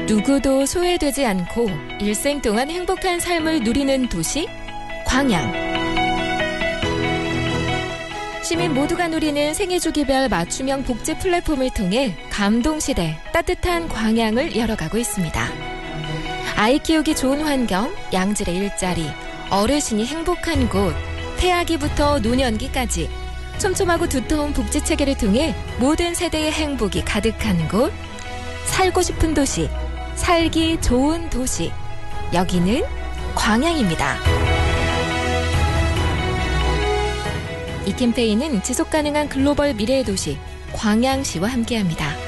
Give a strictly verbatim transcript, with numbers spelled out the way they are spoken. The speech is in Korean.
누구도 소외되지 않고 일생 동안 행복한 삶을 누리는 도시 광양. 시민 모두가 누리는 생애주기별 맞춤형 복지 플랫폼을 통해 감동시대 따뜻한 광양을 열어가고 있습니다. 아이 키우기 좋은 환경, 양질의 일자리, 어르신이 행복한 곳, 태아기부터 노년기까지 촘촘하고 두터운 복지체계를 통해 모든 세대의 행복이 가득한 곳, 살고 싶은 도시, 살기 좋은 도시, 여기는 광양입니다. 이 캠페인은 지속가능한 글로벌 미래의 도시 광양시와 함께합니다.